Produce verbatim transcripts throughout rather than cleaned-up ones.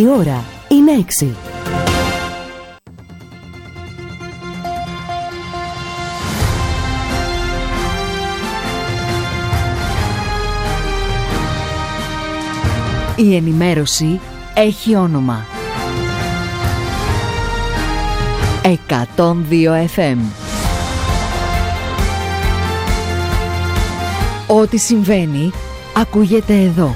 Η ώρα είναι έξι. Η ενημέρωση έχει όνομα. εκατόν δύο εφ εμ. Ό,τι συμβαίνει ακούγεται εδώ.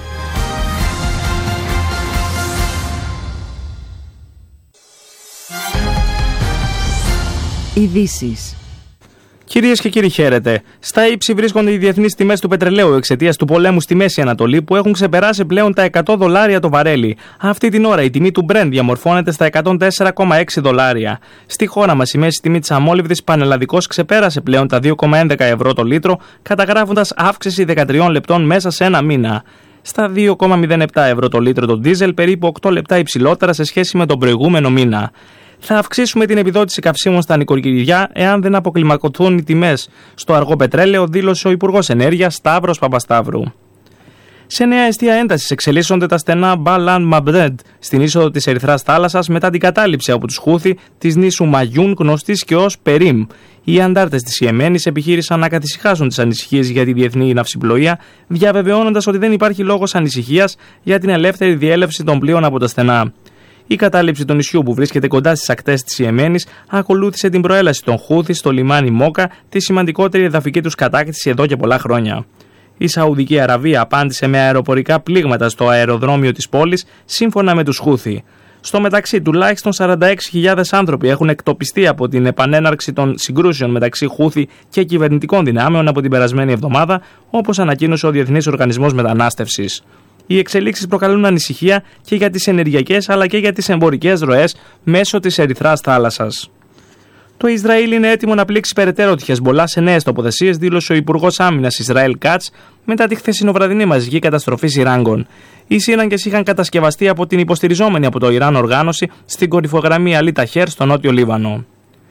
Ειδήσεις. Κυρίες και κύριοι, χαίρετε. Στα ύψη βρίσκονται οι διεθνείς τιμές του πετρελαίου εξαιτίας του πολέμου στη Μέση Ανατολή που έχουν ξεπεράσει πλέον τα εκατό δολάρια το βαρέλι. Αυτή την ώρα η τιμή του Brent διαμορφώνεται στα εκατόν τέσσερα κόμμα έξι δολάρια. Στη χώρα μας η μέση τιμή της αμόλυβδης πανελλαδικώς ξεπέρασε πλέον τα δύο κόμμα έντεκα ευρώ το λίτρο, καταγράφοντας αύξηση δεκατρία λεπτών μέσα σε ένα μήνα. Στα δύο κόμμα μηδέν επτά ευρώ το λίτρο το ντίζελ, περίπου οκτώ λεπτά υψηλότερα σε σχέση με τον προηγούμενο μήνα. Θα αυξήσουμε την επιδότηση καυσίμων στα νοικοκυριά εάν δεν αποκλιμακωθούν οι τιμές στο αργό πετρέλαιο, δήλωσε ο Υπουργός Ενέργειας Σταύρος Παπασταύρου. Σε νέα αιστεία έντασης εξελίσσονται τα στενά Μπαλάν Μαμπρέντ στην είσοδο της Ερυθράς Θάλασσας μετά την κατάληψη από τους Χούθη της νήσου Μαγιούν, γνωστής και ως Περίμ. Οι αντάρτες της Ιεμένης επιχείρησαν να καθησυχάσουν τις ανησυχίες για τη διεθνή ναυσιπλοεία, διαβεβαιώνοντας ότι δεν υπάρχει λόγος ανησυχίας για την ελεύθερη διέλευση των πλοίων από τα στενά. Η κατάληψη του νησιού που βρίσκεται κοντά στις ακτές της Ιεμένης ακολούθησε την προέλαση των Χούθη στο λιμάνι Μόκα, τη σημαντικότερη εδαφική τους κατάκτηση εδώ και πολλά χρόνια. Η Σαουδική Αραβία απάντησε με αεροπορικά πλήγματα στο αεροδρόμιο της πόλης, σύμφωνα με τους Χούθη. Στο μεταξύ, τουλάχιστον σαράντα έξι χιλιάδες άνθρωποι έχουν εκτοπιστεί από την επανέναρξη των συγκρούσεων μεταξύ Χούθη και κυβερνητικών δυνάμεων από την περασμένη εβδομάδα, όπως ανακοίνωσε ο Διεθνής Οργανισμός Μετανάστευσης. Οι εξελίξεις προκαλούν ανησυχία και για τις ενεργειακές αλλά και για τις εμπορικές ροές μέσω της Ερυθράς Θάλασσας. Το Ισραήλ είναι έτοιμο να πλήξει περαιτέρω τη Χεσμολά σε νέες τοποθεσίες, δήλωσε ο Υπουργός Άμυνας Ισραήλ Κάτς μετά τη χθεσινοβραδινή μαζική καταστροφή σειράγγων. Οι σύραγγες είχαν κατασκευαστεί από την υποστηριζόμενη από το Ιράν οργάνωση στην κορυφογραμμή Αλί Ταχέρ στο νότιο Λίβανο.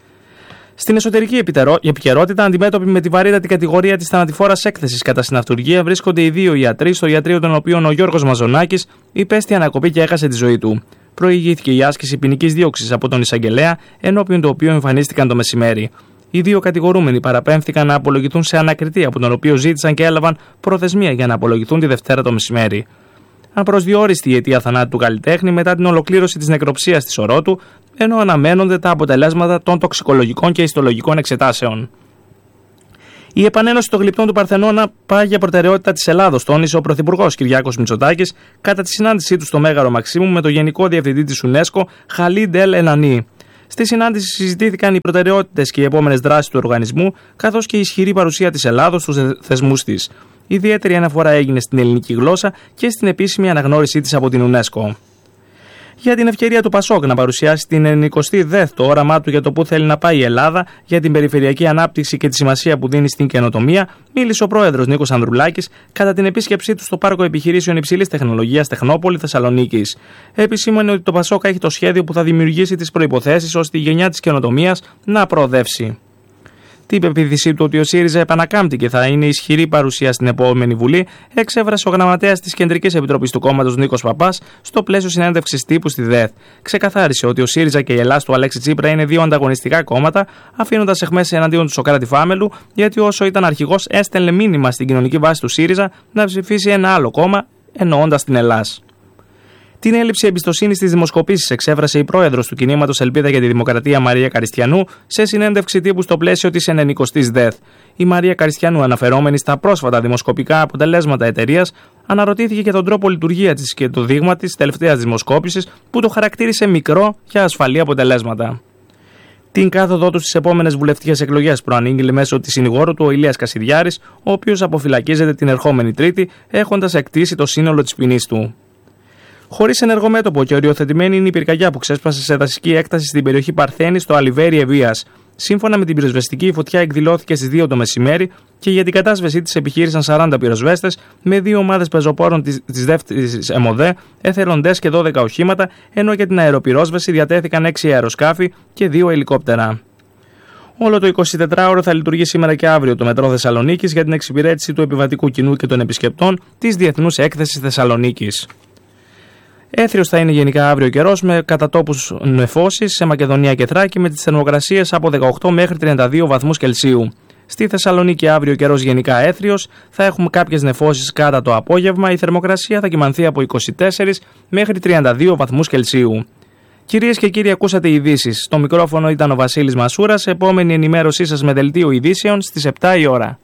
Στην εσωτερική επικαιρότητα, αντιμέτωποι με τη βαρύτατη κατηγορία της θανατηφόρας έκθεσης κατά συναυτουργία, βρίσκονται οι δύο ιατροί, στο ιατρείο των οποίων ο Γιώργος Μαζονάκης υπέστη ανακοπή και έχασε τη ζωή του. Προηγήθηκε η άσκηση ποινικής δίωξης από τον εισαγγελέα, ενώπιον του οποίου εμφανίστηκαν το μεσημέρι. Οι δύο κατηγορούμενοι παραπέμφθηκαν να απολογηθούν σε ανακριτή, από τον οποίο ζήτησαν και έλαβαν προθεσμία για να απολογηθούν τη Δευτέρα το μεσημέρι. Απροσδιόριστη η αιτία θανάτου του καλλιτέχνη μετά την ολοκλήρωση της νεκροψίας της ορότου, ενώ αναμένονται τα αποτελέσματα των τοξικολογικών και ιστολογικών εξετάσεων. Η επανένωση των γλυπτών του Παρθενώνα πάγια προτεραιότητα της Ελλάδος, τόνισε ο Πρωθυπουργός Κυριάκος Μητσοτάκης κατά τη συνάντησή του στο Μέγαρο Μαξίμου με τον Γενικό Διευθυντή της UNESCO, Χαλίντ Ελ Ενανί. Στη συνάντηση συζητήθηκαν οι προτεραιότητες και οι επόμενες δράσεις του οργανισμού, καθώς και η ισχυρή παρουσία της Ελλάδος στους θεσμούς της. Ιδιαίτερη αναφορά έγινε στην ελληνική γλώσσα και στην επίσημη αναγνώρισή της από την UNESCO. Για την ευκαιρία του Πασόκ να παρουσιάσει την ενενηκοστή ΔΕΘ το όραμά του για το πού θέλει να πάει η Ελλάδα, για την περιφερειακή ανάπτυξη και τη σημασία που δίνει στην καινοτομία, μίλησε ο πρόεδρος Νίκος Ανδρουλάκης κατά την επίσκεψή του στο Πάρκο Επιχειρήσεων Υψηλής Τεχνολογίας Τεχνόπολη Θεσσαλονίκης. Επισήμανε ότι το Πασόκ έχει το σχέδιο που θα δημιουργήσει τις προϋποθέσεις ώστε η γενιά της καινοτομίας να προοδεύσει. Την πεποίθησή του ότι ο ΣΥΡΙΖΑ επανακάμπτει και θα είναι ισχυρή παρουσία στην επόμενη Βουλή, εξέφρασε ο γραμματέας της Κεντρικής Επιτροπής του κόμματος Νίκος Παπάς στο πλαίσιο συνέντευξης τύπου στη ΔΕΘ. Ξεκαθάρισε ότι ο ΣΥΡΙΖΑ και η Ελλάς του Αλέξη Τσίπρα είναι δύο ανταγωνιστικά κόμματα, αφήνοντας εχμές εναντίον του Σωκράτη Φάμελου, γιατί όσο ήταν αρχηγός έστελνε μήνυμα στην κοινωνική βάση του ΣΥΡΙΖΑ να ψηφίσει ένα άλλο κόμμα, εννοώντας την Ελλάς. Την έλλειψη εμπιστοσύνης στις δημοσκοπήσεις εξέφρασε η πρόεδρος του κινήματος Ελπίδα για τη Δημοκρατία Μαρία Καριστιανού σε συνέντευξη τύπου στο πλαίσιο της ενενηκοστής ΔΕΘ. Η Μαρία Καριστιανού, αναφερόμενη στα πρόσφατα δημοσκοπικά αποτελέσματα εταιρείας, αναρωτήθηκε για τον τρόπο λειτουργία της και το δείγμα της τελευταίας δημοσκόπησης που το χαρακτήρισε μικρό και ασφαλή αποτελέσματα. Την κάθοδό του στις επόμενες βουλευτικές εκλογές προανήγγειλε μέσω της συνηγόρου του ο Ηλίας Κασιδιάρης, ο οποίος αποφυλακίζεται την ερχόμενη Τρίτη, έχοντας εκτίσει το σύνολο της ποινής του. Χωρίς ενεργό μέτωπο και οριοθετημένη είναι η πυρκαγιά που ξέσπασε σε δασική έκταση στην περιοχή Παρθένη στο Αλιβέρι Ευβίας. Σύμφωνα με την πυροσβεστική, η φωτιά εκδηλώθηκε στις δύο το μεσημέρι και για την κατάσβεσή της επιχείρησαν σαράντα πυροσβέστες με δύο ομάδες πεζοπόρων της δεύτερης ΕΜΟΔΕ, εθελοντές και δώδεκα οχήματα, ενώ για την αεροπυρόσβεση διατέθηκαν έξι αεροσκάφη και δύο ελικόπτερα. Όλο το εικοσιτετράωρο θα λειτουργεί σήμερα και αύριο το μετρό Θεσσαλονίκης για την εξυπηρέτηση του επιβατικού κοινού και των επισκεπτών της Διεθνούς Έκθεσης Θεσσαλονίκης. Έθριος θα είναι γενικά αύριο καιρός με κατά τόπους νεφώσεις σε Μακεδονία και Θράκη με τις θερμοκρασίες από δεκαοκτώ μέχρι τριάντα δύο βαθμούς Κελσίου. Στη Θεσσαλονίκη αύριο καιρός γενικά έθριος, θα έχουμε κάποιες νεφώσεις κατά το απόγευμα, η θερμοκρασία θα κυμανθεί από είκοσι τέσσερα μέχρι τριάντα δύο βαθμούς Κελσίου. Κυρίες και κύριοι, ακούσατε ειδήσεις. Στο μικρόφωνο ήταν ο Βασίλης Μασούρας. Επόμενη ενημέρωσή σας με δελτίο ειδήσεων στις επτά η ώρα.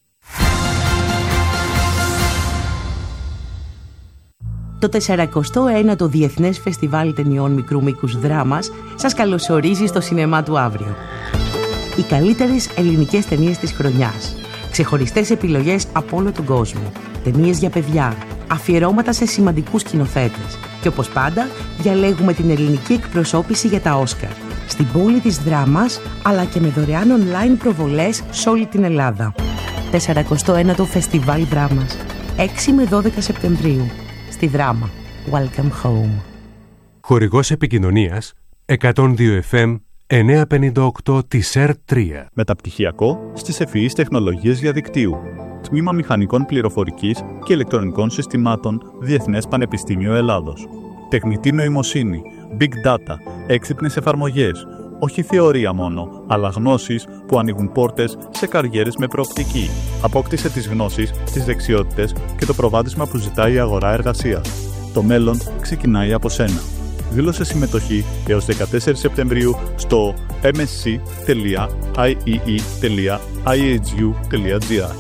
Το τεσσαρακοστό ένατο Διεθνές Φεστιβάλ Ταινιών Μικρού Μήκους Δράμας σας καλωσορίζει στο σινεμά του αύριο. Οι καλύτερες ελληνικές ταινίες της χρονιάς. Ξεχωριστές επιλογές από όλο τον κόσμο. Ταινίες για παιδιά. Αφιερώματα σε σημαντικούς σκηνοθέτες. Και όπως πάντα, διαλέγουμε την ελληνική εκπροσώπηση για τα Όσκαρ. Στην πόλη της Δράμας, αλλά και με δωρεάν online προβολές σε όλη την Ελλάδα. τεσσαρακοστό ένατο Φεστιβάλ Δράμας. έξι με δώδεκα Σεπτεμβρίου. Στη Δράμα. Welcome home. Χορηγός επικοινωνίας εκατόν δύο εφ εμ εννιακόσια πενήντα οκτώ της ΕΡ τρία. Μεταπτυχιακό στις ευφυείς τεχνολογίες διαδικτύου. Τμήμα Μηχανικών Πληροφορικής και Ηλεκτρονικών Συστημάτων, Διεθνές Πανεπιστήμιο Ελλάδος. Τεχνητή νοημοσύνη, Big Data, έξυπνες εφαρμογές. Όχι θεωρία μόνο, αλλά γνώσεις που ανοίγουν πόρτες σε καριέρες με προοπτική. Απόκτησε τις γνώσεις, τις δεξιότητες και το προβάδισμα που ζητάει η αγορά εργασίας. Το μέλλον ξεκινάει από σένα. Δήλωσε συμμετοχή έως δεκατέσσερις Σεπτεμβρίου στο εμ ες σι τελεία άι ι ι τελεία άι έιτς γιου τελεία τζι άρ.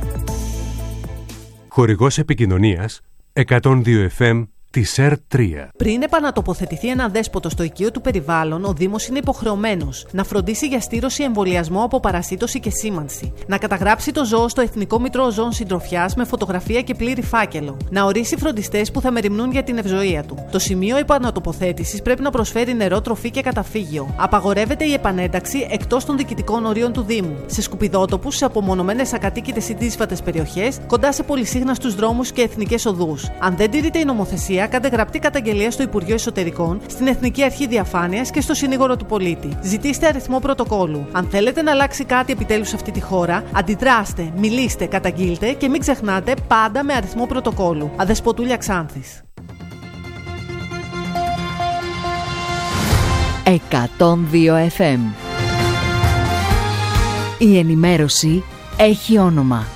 Χορηγός επικοινωνίας εκατόν δύο εφ εμ της ΕΡ τρία. Πριν επανατοποθετηθεί ένα δέσποτο στο οικείο του περιβάλλον, ο Δήμος είναι υποχρεωμένος να φροντίσει για στήρωση, εμβολιασμό από παρασίτωση και σήμανση, να καταγράψει το ζώο στο Εθνικό Μητρό Ζώων Συντροφιάς με φωτογραφία και πλήρη φάκελο, να ορίσει φροντιστές που θα μεριμνούν για την ευζοία του. Το σημείο επανατοποθέτησης πρέπει να προσφέρει νερό, τροφή και καταφύγιο. Απαγορεύεται η επανένταξη εκτός των διοικητικών ορίων του Δήμου, σε σκουπιδότοπους, σε απομονωμένες ακατοίκητες ή δύσβατες περιοχές, κοντά σε πολυσύχναστους δρόμους και εθνικές οδούς. Αν δεν τηρείται η νομοθεσία, κάντε γραπτή καταγγελία στο Υπουργείο Εσωτερικών, στην Εθνική Αρχή Διαφάνειας και στο Συνήγορο του Πολίτη. Ζητήστε αριθμό πρωτοκόλου. Αν θέλετε να αλλάξει κάτι επιτέλους σε αυτή τη χώρα, αντιδράστε, μιλήστε, καταγγείλτε και μην ξεχνάτε πάντα με αριθμό πρωτοκόλου. Αδεσποτούλια Ξάνθης. εκατόν δύο εφ εμ. Η ενημέρωση έχει όνομα.